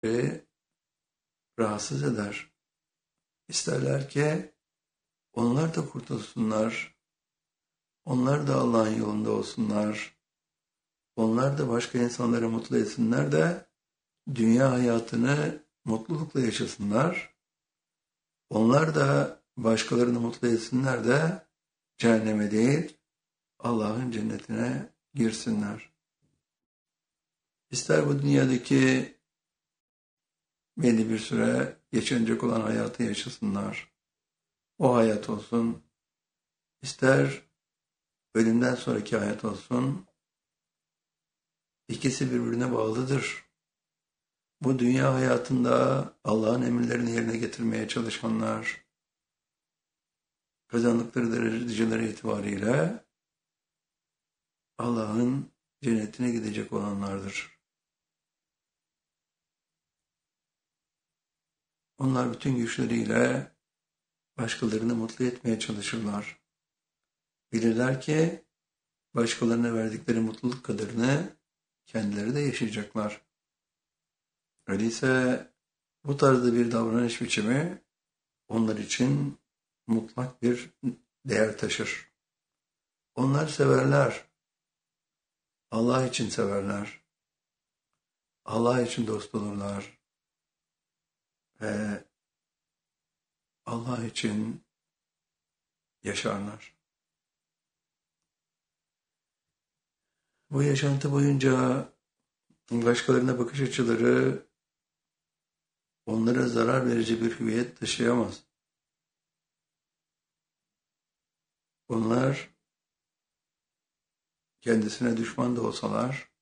rahatsız eder. İsterler ki onlar da kurtulsunlar. Onlar da Allah'ın yolunda olsunlar. Onlar da başka insanları mutlu etsinler de dünya hayatını mutlulukla yaşasınlar. Onlar da başkalarını mutlu etsinler de cehenneme değil Allah'ın cennetine girsinler. İster bu dünyadaki belli bir süre geçecek olan hayatı yaşasınlar. O hayat olsun. İster ölümden sonraki hayat olsun. İkisi birbirine bağlıdır. Bu dünya hayatında Allah'ın emirlerini yerine getirmeye çalışanlar, kazandıkları dereceleri itibariyle Allah'ın cennetine gidecek olanlardır. Onlar bütün güçleriyle başkalarını mutlu etmeye çalışırlar. Bilirler ki başkalarına verdikleri mutluluk kadarını kendileri de yaşayacaklar. Öyleyse bu tarzda bir davranış biçimi onlar için mutlak bir değer taşır. Onlar severler. Allah için severler. Allah için dost olurlar. Ve Allah için yaşarlar. Bu yaşantı boyunca başkalarına bakış açıları onlara zarar verici bir hüviyet taşıyamaz. Onlar kendisine düşman da olsalar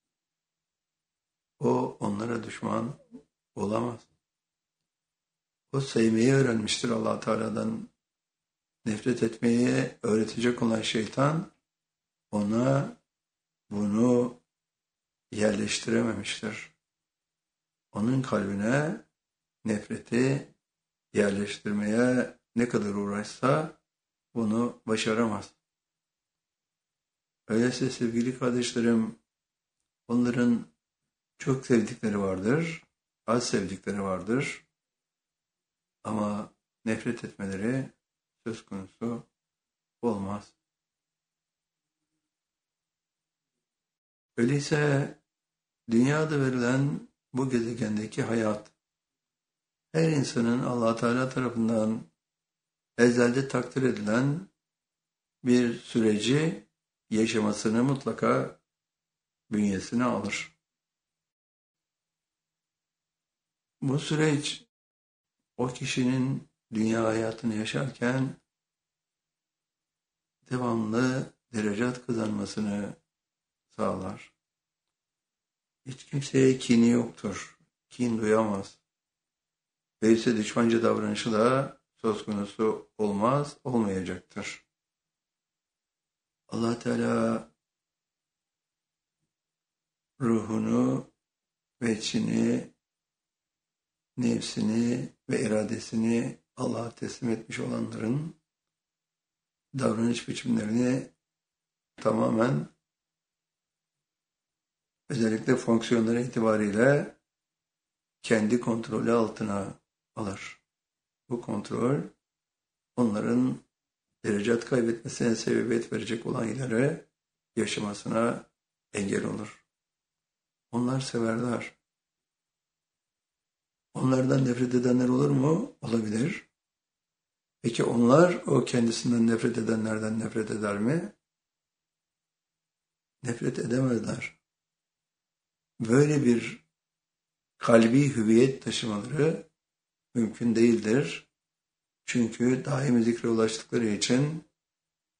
o onlara düşman olamaz. O sevmeyi öğrenmiştir Allah Teala'dan. Nefret etmeyi öğretecek olan şeytan ona bunu yerleştirememiştir. Onun kalbine nefreti yerleştirmeye ne kadar uğraşsa bunu başaramaz. Öyleyse sevgili kardeşlerim, onların çok sevdikleri vardır, az sevdikleri vardır. Ama nefret etmeleri söz konusu olmaz. Öyleyse dünyada verilen bu gezegendeki hayat, her insanın Allah Teala tarafından ezelde takdir edilen bir süreci yaşamasını mutlaka bünyesine alır. Bu süreç o kişinin dünya hayatını yaşarken devamlı derecat kazanmasını sağlar. Hiç kimseye kini yoktur. Kin duyamaz. Öyleyse düşmanca davranışı da söz konusu olmaz, olmayacaktır. Allah Teala ruhunu ve içini, nefsini ve iradesini Allah'a teslim etmiş olanların davranış biçimlerini tamamen özellikle fonksiyonları itibariyle kendi kontrolü altına alır. Bu kontrol onların derecat kaybetmesine sebebiyet verecek olayları yaşamasına engel olur. Onlar severler. Onlardan nefret edenler olur mu? Olabilir. Peki onlar o kendisinden nefret edenlerden nefret eder mi? Nefret edemezler. Böyle bir kalbi hüviyet taşımaları mümkün değildir. Çünkü daimi zikre ulaştıkları için